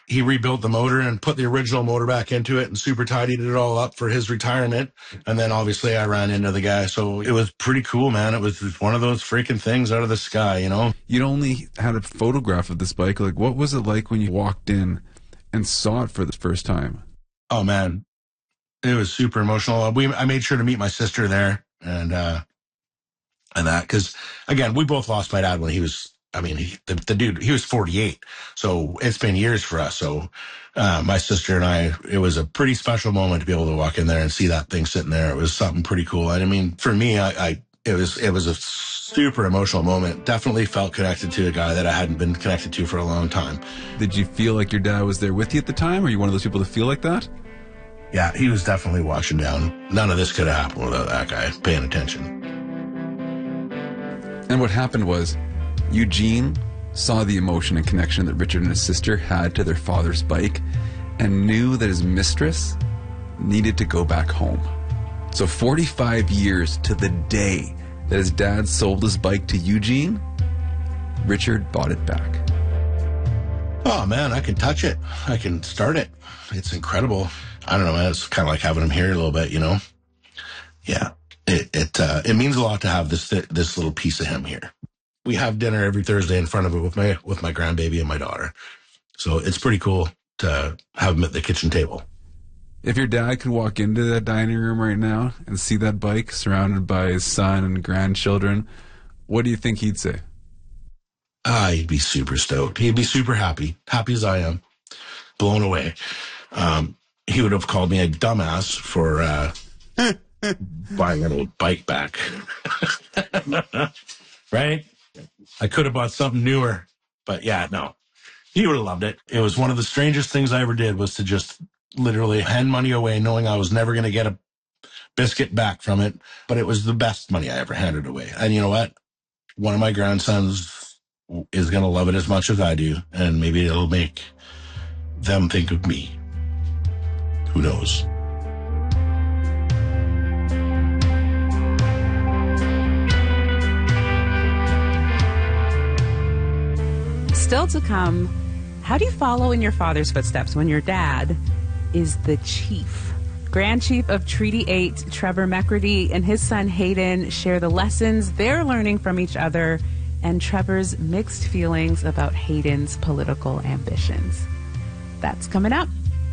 he rebuilt the motor and put the original motor back into it and super tidied it all up for his retirement. And then obviously I ran into the guy. So it was pretty cool, man. It was just one of those freaking things out of the sky, you know? You'd only had a photograph of this bike. Like, what was it like when you walked in and saw it for the first time? Oh, man. It was super emotional. I made sure to meet my sister there and that, because again, we both lost my dad when he was, the dude, he was 48. So it's been years for us. So, my sister and I, it was a pretty special moment to be able to walk in there and see that thing sitting there. It was something pretty cool. And I mean, for me, it was a super emotional moment. Definitely felt connected to a guy that I hadn't been connected to for a long time. Did you feel like your dad was there with you at the time? Are you one of those people that feel like that? Yeah, he was definitely watching down. None of this could have happened without that guy paying attention. And what happened was, Eugene saw the emotion and connection that Richard and his sister had to their father's bike and knew that his mistress needed to go back home. So 45 years to the day that his dad sold his bike to Eugene, Richard bought it back. Oh, man, I can touch it. I can start it. It's incredible. I don't know, man. It's kind of like having him here a little bit, you know? Yeah. It means a lot to have this little piece of him here. We have dinner every Thursday in front of it with my grandbaby and my daughter. So it's pretty cool to have him at the kitchen table. If your dad could walk into that dining room right now and see that bike surrounded by his son and grandchildren, what do you think he'd say? He'd be super stoked. He'd be super happy as I am, blown away. He would have called me a dumbass for buying an old bike back. Right? I could have bought something newer, but yeah, no. He would have loved it. It was one of the strangest things I ever did, was to just literally hand money away knowing I was never going to get a biscuit back from it, but it was the best money I ever handed away. And you know what? One of my grandsons is going to love it as much as I do, and maybe it'll make them think of me. Who knows? Still to come, how do you follow in your father's footsteps when your dad is the chief? Grand Chief of Treaty 8, Trevor McCready, and his son Hayden share the lessons they're learning from each other and Trevor's mixed feelings about Hayden's political ambitions. That's coming up.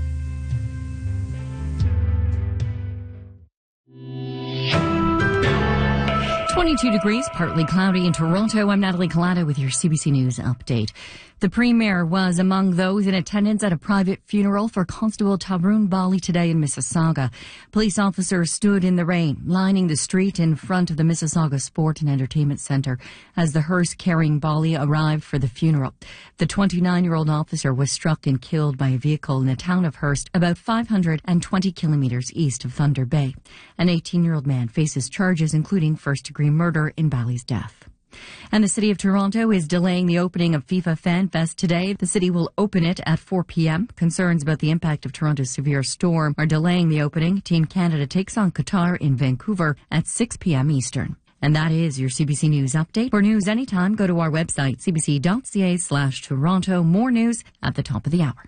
.22 degrees, partly cloudy in Toronto. I'm Natalie Collada with your CBC News update. The Premier was among those in attendance at a private funeral for Constable Tarun Bali today in Mississauga. Police officers stood in the rain, lining the street in front of the Mississauga Sport and Entertainment Centre as the hearse carrying Bali arrived for the funeral. The 29-year-old officer was struck and killed by a vehicle in the town of Hearst, about 520 kilometres east of Thunder Bay. An 18-year-old man faces charges including first-degree murder in Bali's death. And the City of Toronto is delaying the opening of FIFA Fan Fest today. The city will open it at 4 p.m. Concerns about the impact of Toronto's severe storm are delaying the opening. Team Canada takes on Qatar in Vancouver at 6 p.m. Eastern. And that is your CBC News update. For news anytime, go to our website, cbc.ca/Toronto. More news at the top of the hour.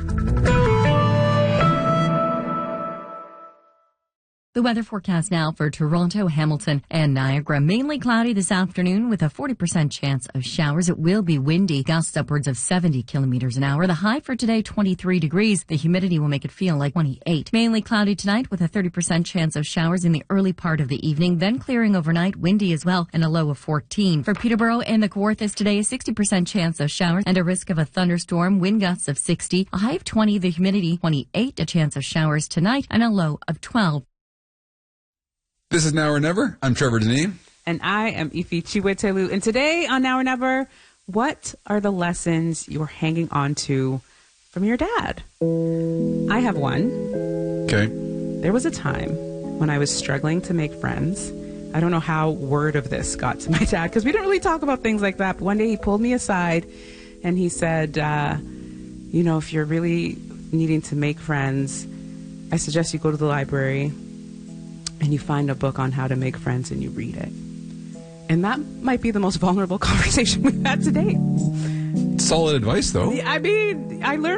The weather forecast now for Toronto, Hamilton, and Niagara. Mainly cloudy this afternoon with a 40% chance of showers. It will be windy, gusts upwards of 70 kilometers an hour. The high for today, 23 degrees. The humidity will make it feel like 28. Mainly cloudy tonight with a 30% chance of showers in the early part of the evening, then clearing overnight, windy as well, and a low of 14. For Peterborough and the Kawarthas today, a 60% chance of showers and a risk of a thunderstorm, wind gusts of 60, a high of 20, the humidity 28, a chance of showers tonight, and a low of 12. This is Now or Never. I'm Trevor Deneen. And I am Ifi Chiwetelu. And today on Now or Never, what are the lessons you're hanging on to from your dad? I have one. Okay. There was a time when I was struggling to make friends. I don't know how word of this got to my dad, because we don't really talk about things like that. But one day he pulled me aside and he said, if you're really needing to make friends, I suggest you go to the library and you find a book on how to make friends and you read it. And that might be the most vulnerable conversation we've had to date. Solid advice, though. I mean, I learned